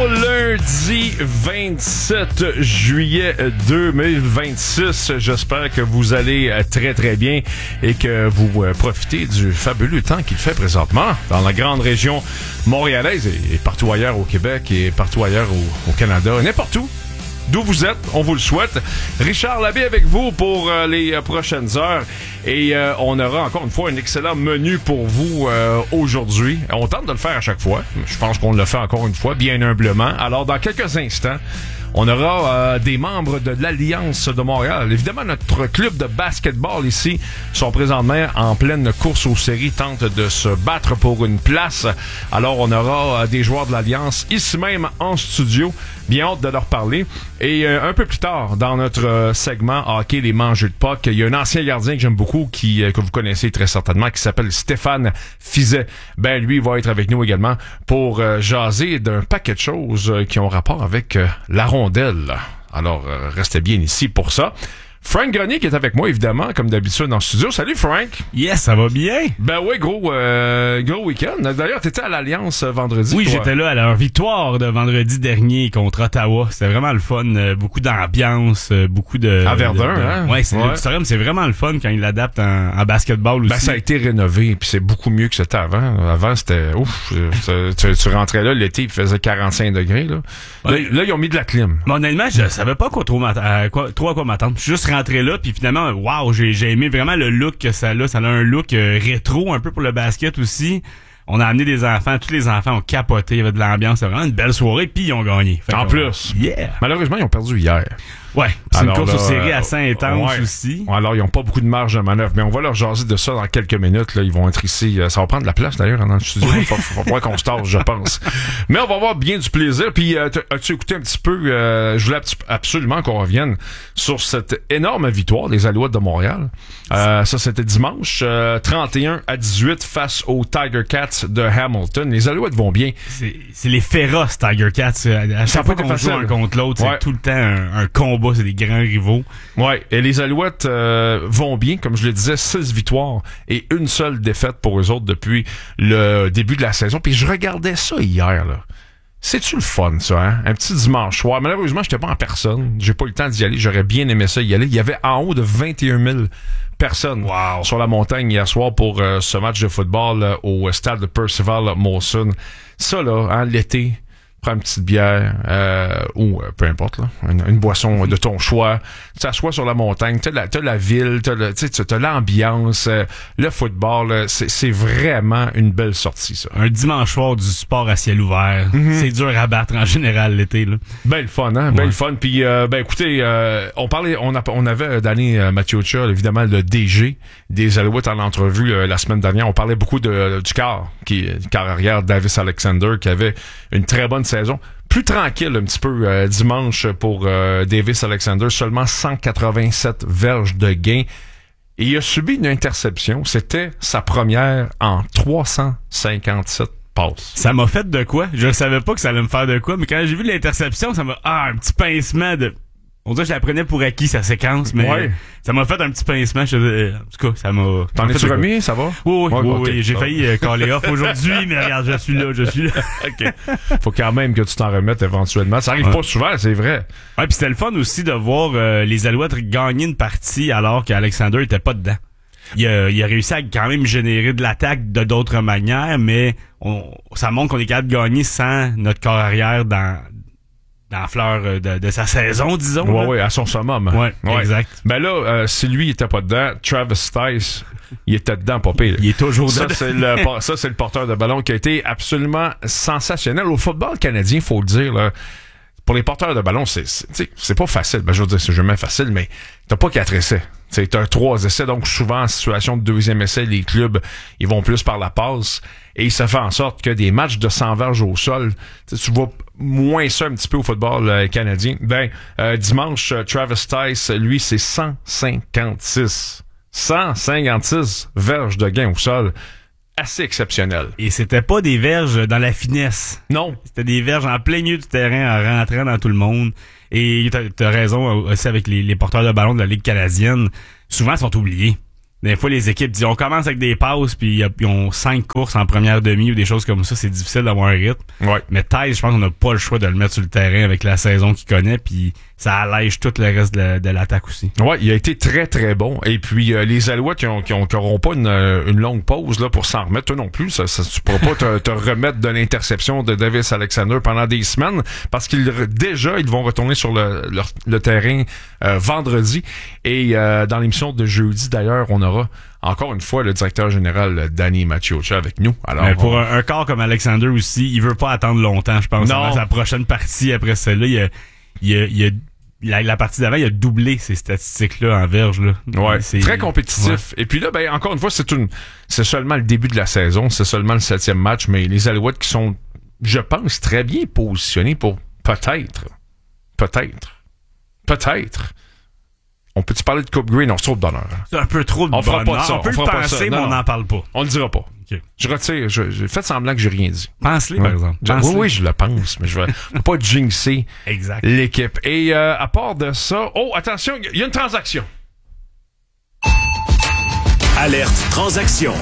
beau lundi 27 juillet 2026. J'espère que vous allez très très bien et que vous profitez du fabuleux temps qu'il fait présentement dans la grande région montréalaise et partout ailleurs au Québec et partout ailleurs au Canada, n'importe où. D'où vous êtes, on vous le souhaite. Richard Labbé avec vous pour les prochaines heures. Et on aura encore une fois un excellent menu pour vous aujourd'hui. On tente de le faire à chaque fois. Je pense qu'on le fait encore une fois, bien humblement. Alors, dans quelques instants, on aura des membres de l'Alliance de Montréal. Évidemment, notre club de basketball ici sont présentement en pleine course aux séries, tentent de se battre pour une place. Alors, on aura des joueurs de l'Alliance ici même en studio. Bien hâte de leur parler. Et un peu plus tard, dans notre segment hockey, les mangeux de puck, il y a un ancien gardien que j'aime beaucoup, que vous connaissez très certainement, qui s'appelle Stéphane Fizet. Ben, lui, il va être avec nous également pour jaser d'un paquet de choses qui ont rapport avec la rondelle. Alors, restez bien ici pour ça. Frank Grenier qui est avec moi, évidemment, comme d'habitude, en studio. Salut, Frank! Yes, ça va bien? Ben oui, gros week-end. D'ailleurs, t'étais à l'Alliance vendredi. Oui, toi. J'étais là à leur victoire de vendredi dernier contre Ottawa. C'était vraiment le fun. Beaucoup d'ambiance, beaucoup de... À Verdun, hein? Ouais, l'auditorium, c'est vraiment le fun quand ils l'adaptent en basketball aussi. Ben, ça a été rénové, puis c'est beaucoup mieux que c'était avant. Avant, c'était ouf. Tu rentrais là, l'été, il faisait 45 degrés. Là, ouais. Là, ils ont mis de la clim. Mais honnêtement, je savais pas à quoi m'attendre. Je suis juste rentré là, puis finalement, wow, j'ai aimé vraiment le look que ça a. Ça a un look rétro un peu pour le basket aussi. On a amené des enfants, tous les enfants ont capoté, il y avait de l'ambiance, c'était vraiment une belle soirée, puis ils ont gagné. En plus. Yeah. Malheureusement, ils ont perdu hier. Ouais, c'est une course là, aux séries assez intense aussi. Alors, ils n'ont pas beaucoup de marge de manœuvre, mais on va leur jaser de ça dans quelques minutes. Là, ils vont être ici. Ça va prendre de la place, d'ailleurs, dans le studio. Il faut voir qu'on se tasse, je pense. Mais on va avoir bien du plaisir. Puis, as-tu écouté un petit peu... je voulais absolument qu'on revienne sur cette énorme victoire des Alouettes de Montréal. Ça, c'était dimanche. 31-18 face aux Tiger Cats de Hamilton. Les Alouettes vont bien. C'est les féroces Tiger Cats. À chaque fois qu'on joue un contre l'autre, c'est tout le temps un combat. C'est des grands rivaux. Ouais, et les Alouettes vont bien, comme je le disais, 6 victoires et une seule défaite pour eux autres depuis le début de la saison. Puis je regardais ça hier, là. C'est-tu le fun, ça, hein? Un petit dimanche soir. Malheureusement, j'étais pas en personne. J'ai pas eu le temps d'y aller. J'aurais bien aimé ça y aller. Il y avait en haut de 21 000 personnes sur la montagne hier soir pour ce match de football au stade de Percival Molson. Ça, là, hein, l'été... Prends une petite bière ou peu importe là, une boisson de ton choix. Tu t'assois sur la montagne, t'as la ville, t'as l'ambiance, le football. C'est vraiment une belle sortie ça. Un dimanche soir du sport à ciel ouvert, c'est dur à battre en général l'été là. Ben le fun, hein, ben le fun. Puis ben écoutez, on avait Danny Mathieucha, évidemment le DG des Alouettes en entrevue la semaine dernière. On parlait beaucoup du quart arrière Davis Alexander qui avait une très bonne saison. Plus tranquille un petit peu dimanche pour Davis Alexander, seulement 187 verges de gain. Et il a subi une interception. C'était sa première en 357 passes. Ça m'a fait de quoi? Je savais pas que ça allait me faire de quoi, mais quand j'ai vu l'interception, ça m'a... un petit pincement de... On dirait que je la prenais pour acquis, sa séquence, mais ça m'a fait un petit pincement. En tout cas, ça m'a... T'en es-tu remis, ça va? Oui. J'ai failli caller off aujourd'hui, mais regarde, je suis là. OK. Faut quand même que tu t'en remettes éventuellement. Ça arrive pas souvent, c'est vrai. Ouais, puis c'était le fun aussi de voir les Alouettes gagner une partie alors qu'Alexander était pas dedans. Il a réussi à quand même générer de l'attaque de d'autres manières, mais ça montre qu'on est capable de gagner sans notre corps arrière dans la fleur de sa saison, disons. Oui, à son summum. Ouais, exact. Ben là, si lui, il était pas dedans, Travis Stice, il était dedans, pas pire. Il est toujours dedans. Ça, c'est le porteur de ballon qui a été absolument sensationnel. Au football canadien, faut le dire, là, pour les porteurs de ballon, c'est pas facile. Ben, je veux dire, c'est jamais facile, mais t'as pas 4 essais. T'as 3 essais, donc souvent en situation de deuxième essai, les clubs, ils vont plus par la passe. Et ça fait en sorte que des matchs de 100 verges au sol, tu vois moins ça un petit peu au football canadien. Dimanche, Travis Stice, lui, c'est 156 verges de gain au sol. Assez exceptionnel. Et c'était pas des verges dans la finesse. Non. C'était des verges en plein milieu du terrain, en rentrant dans tout le monde. Et t'as raison aussi avec les porteurs de ballon de la Ligue canadienne. Souvent, ils sont oubliés. des fois, les équipes disent, on commence avec des passes, puis ils ont 5 courses en première demi ou des choses comme ça. C'est difficile d'avoir un rythme. Ouais. Mais Tyce, je pense qu'on n'a pas le choix de le mettre sur le terrain avec la saison qu'il connaît, puis ça allège tout le reste de l'attaque aussi. Ouais, il a été très, très bon. Et puis, les Alouettes qui auront pas une longue pause là pour s'en remettre, toi non plus. Tu pourras pas te remettre de l'interception de Davis Alexander pendant des semaines, parce qu'ils vont retourner sur le terrain vendredi. Et dans l'émission de jeudi, d'ailleurs, on aura encore une fois le directeur général Danny Maciocia avec nous. Alors, mais pour un corps comme Alexander aussi, il veut pas attendre longtemps, je pense. Non. Sa prochaine partie après celle-là, la partie d'avant, il a doublé ces statistiques-là en verge. Là. Ouais, c'est très compétitif. Ouais. Et puis là, ben encore une fois, c'est seulement le début de la saison, c'est seulement le 7e match, mais les Alouettes qui sont, je pense, très bien positionnés pour peut-être. On peut-tu parler de Coupe Grey? Non, c'est trop de bonheur. C'est un peu trop de bonheur. On fera pas de ça. On peut le penser, mais on n'en parle pas. On le dira pas. Okay. Je retire. J'ai fait semblant que j'ai rien dit. Pense-les, par exemple. Oui, je le pense, mais je vais pas jinxer l'équipe. Et à part de ça... Oh, attention, il y a une transaction. Alerte transaction.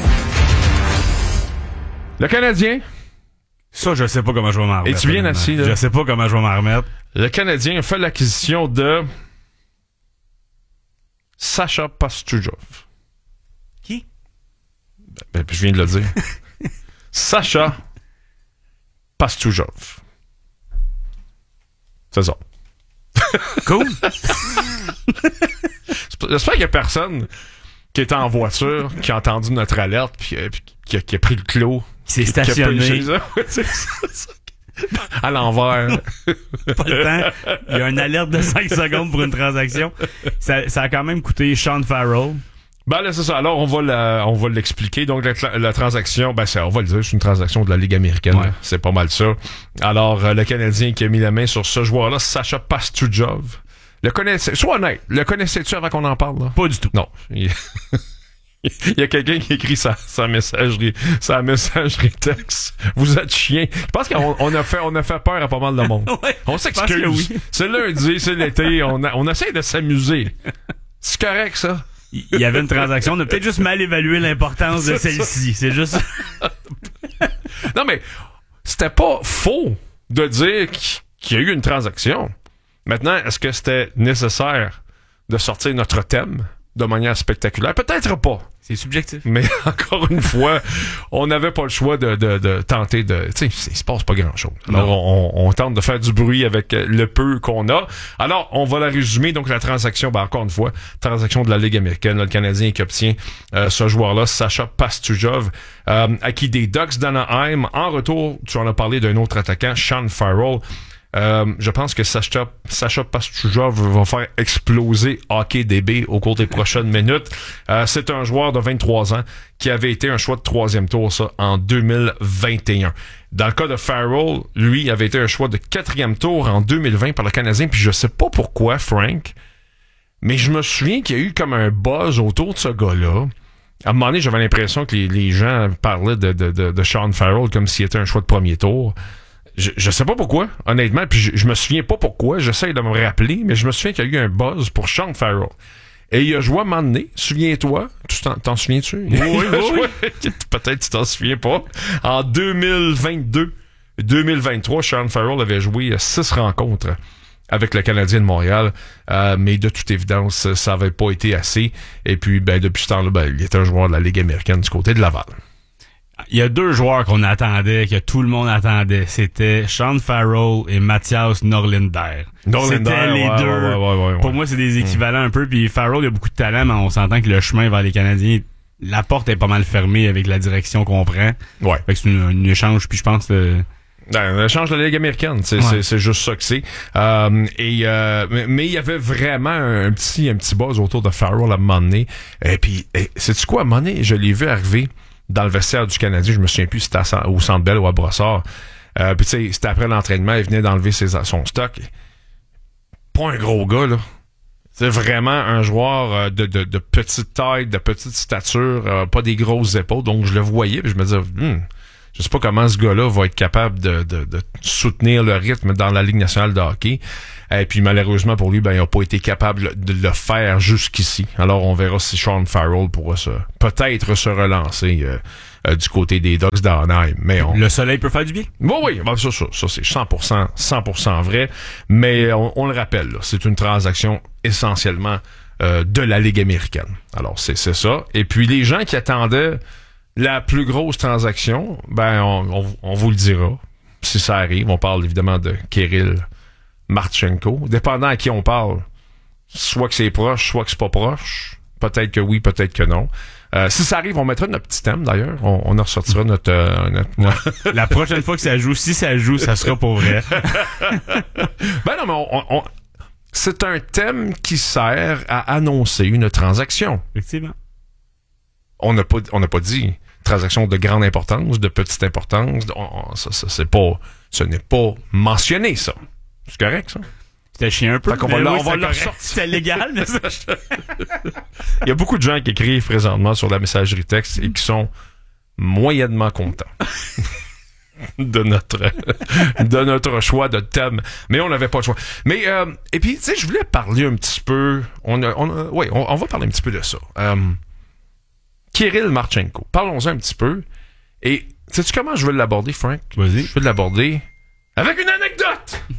Le Canadien... Ça, je sais pas comment je vais m'en remettre. Es-tu bien assis, là? Je sais pas comment je vais m'en remettre. Le Canadien a fait l'acquisition de... Sacha Pastujov. Qui? Ben, je viens de le dire. Sacha Pastujov. C'est ça. Cool. J'espère qu'il y a personne qui était en voiture, qui a entendu notre alerte, puis qui a pris le clos. Qui s'est stationné. À l'envers. Pas le temps. Il y a une alerte de 5 secondes pour une transaction. Ça a quand même coûté Sean Farrell. Ben là, c'est ça. Alors, on va l'expliquer. Donc, la transaction, on va le dire, c'est une transaction de la Ligue américaine. Ouais. C'est pas mal ça. Alors, le Canadien qui a mis la main sur ce joueur-là, Sacha Pastujov. Sois honnête, le connaissais-tu avant qu'on en parle? Là? Pas du tout. Non. Il y a quelqu'un qui écrit sa messagerie texte. Vous êtes chien. Je pense qu'on a fait peur à pas mal de monde. Ouais, on s'excuse. Oui. C'est lundi, c'est l'été. On essaie de s'amuser. C'est correct, ça? Il y avait une transaction. On a peut-être juste mal évalué l'importance de celle-ci. C'est juste... Non, mais c'était pas faux de dire qu'il y a eu une transaction. Maintenant, est-ce que c'était nécessaire de sortir notre thème de manière spectaculaire? Peut-être pas. C'est subjectif. Mais encore une fois, on n'avait pas le choix de tenter de... Tu sais, il se passe pas grand-chose. Alors, on tente de faire du bruit avec le peu qu'on a. Alors, on va la résumer. Donc, la transaction, encore une fois, transaction de la Ligue américaine. Là, le Canadien qui obtient ce joueur-là, Sacha Pastujov, acquis des Ducks d'Anaheim. En retour, tu en as parlé d'un autre attaquant, Sean Farrell. Je pense que Sacha Pastujov va faire exploser Hockey DB au cours des prochaines minutes. C'est un joueur de 23 ans qui avait été un choix de 3e tour, ça, en 2021. Dans le cas de Farrell, lui avait été un choix de 4e tour en 2020 par le Canadien, puis je sais pas pourquoi, Frank, mais je me souviens qu'il y a eu comme un buzz autour de ce gars-là. À un moment donné, j'avais l'impression que les gens parlaient de Sean Farrell comme s'il était un choix de 1er tour. Je sais pas pourquoi, honnêtement, puis je me souviens pas pourquoi, j'essaie de me rappeler, mais je me souviens qu'il y a eu un buzz pour Sean Farrell. Et il a joué à un moment donné, souviens-toi, t'en souviens-tu? Oui. Peut-être tu t'en souviens pas. En 2022-2023, Sean Farrell avait joué 6 rencontres avec le Canadien de Montréal, mais de toute évidence, ça avait pas été assez. Et puis, depuis ce temps-là, il était un joueur de la Ligue américaine du côté de Laval. Il y a 2 joueurs qu'on attendait, que tout le monde attendait. C'était Sean Farrell et Mathias Norlinder. C'était les deux. Ouais. Pour moi, c'est des équivalents un peu. Puis Farrell, il a beaucoup de talent, mais on s'entend que le chemin vers les Canadiens, la porte est pas mal fermée avec la direction qu'on prend. Ouais. Fait que c'est un échange, puis je pense... Un échange de la Ligue américaine, c'est juste ça que c'est. Mais il y avait vraiment un petit buzz autour de Farrell à un moment donné. Et puis, sais-tu quoi, à un moment donné, je l'ai vu arriver dans le vestiaire du Canadien, je me souviens plus si c'était au Centre Bell ou à Brossard. Puis tu sais, c'était après l'entraînement, il venait d'enlever son stock. Pas un gros gars, là. C'est vraiment un joueur de petite taille, de petite stature, pas des grosses épaules. Donc je le voyais, puis je me disais, Je sais pas comment ce gars-là va être capable de soutenir le rythme dans la Ligue nationale de hockey. Et puis malheureusement pour lui, il n'a pas été capable de le faire jusqu'ici. Alors on verra si Sean Farrell pourra peut-être se relancer du côté des Ducks d'Anaheim. Mais le soleil peut faire du bien. Oui, ça c'est 100% vrai. Mais on le rappelle, là, c'est une transaction essentiellement de la Ligue américaine. Alors c'est ça. Et puis les gens qui attendaient la plus grosse transaction, on vous le dira si ça arrive. On parle évidemment de Kirill Marchenko. Dépendant à qui on parle, soit que c'est proche, soit que c'est pas proche. Peut-être que oui, peut-être que non. Si ça arrive, on mettra notre petit thème d'ailleurs. On en ressortira notre La prochaine fois que ça joue, si ça joue, ça sera pour vrai. Non, mais c'est un thème qui sert à annoncer une transaction. Effectivement. On n'a pas dit transaction de grande importance, de petite importance. Ce n'est pas mentionné, ça. C'est correct, ça? C'était chiant un peu. On va le ressortir. C'était légal, mais ça... Il y a beaucoup de gens qui écrivent présentement sur la messagerie texte et qui sont moyennement contents de notre choix de thème. Mais on n'avait pas le choix. Mais, et puis, tu sais, je voulais parler un petit peu, on va parler un petit peu de ça. Kirill Marchenko. Parlons-en un petit peu. Et, sais-tu comment je veux l'aborder, Frank? Vas-y. Je veux l'aborder avec une anecdote!